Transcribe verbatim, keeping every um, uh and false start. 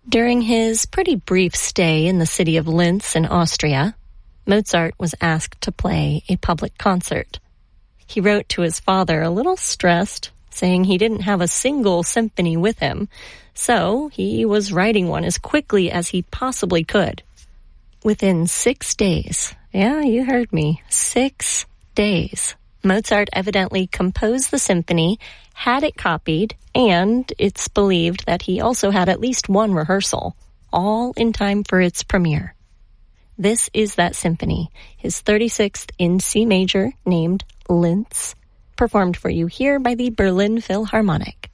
During his pretty brief stay in the city of Linz in Austria, Mozart was asked to play a public concert. He wrote to his father a little stressed, saying he didn't have a single symphony with him, so he was writing one as quickly as he possibly could. Within six days, yeah, you heard me, six days, Mozart evidently composed the symphony, had it copied, and it's believed that he also had at least one rehearsal, all in time for its premiere. This is that symphony, his thirty-sixth in C major, named Linz, performed for you here by the Berlin Philharmonic.